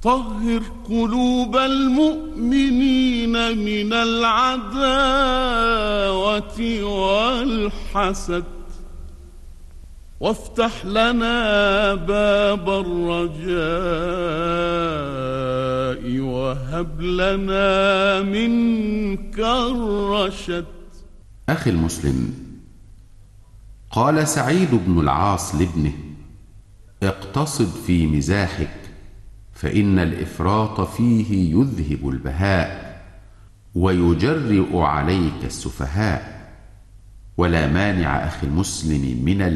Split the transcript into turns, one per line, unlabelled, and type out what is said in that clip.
طهر قلوب المؤمنين من العداوة والحسد، وافتح لنا باب الرجاء وهب لنا منك الرشد.
أخي المسلم، قال سعيد بن العاص لابنه: اقتصد في مزاحك، فإن الإفراط فيه يذهب البهاء ويجرئ عليك السفهاء. ولا مانع أخي المسلم من